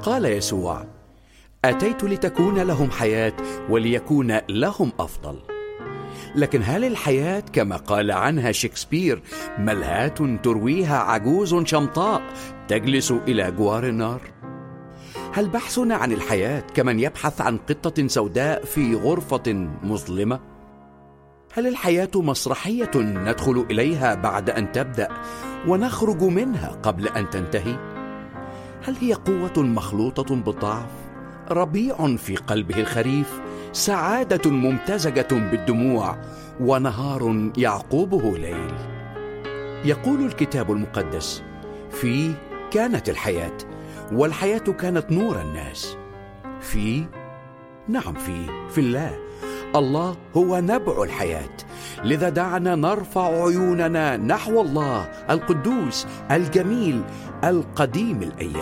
قال يسوع: أتيت لتكون لهم حياة وليكون لهم أفضل. لكن هل الحياة كما قال عنها شكسبير ملهاة ترويها عجوز شمطاء تجلس إلى جوار النار؟ هل بحثنا عن الحياة كمن يبحث عن قطة سوداء في غرفة مظلمة؟ هل الحياة مسرحية ندخل إليها بعد أن تبدأ ونخرج منها قبل أن تنتهي؟ هل هي قوة مخلوطة بالضعف، ربيع في قلبه الخريف، سعادة ممتزجة بالدموع، ونهار يعقوبه ليل؟ يقول الكتاب المقدس: فيه كانت الحياة، والحياة كانت نور الناس. نعم في الله. الله هو نبع الحياة، لذا دعنا نرفع عيوننا نحو الله القدوس الجميل القديم الأيام.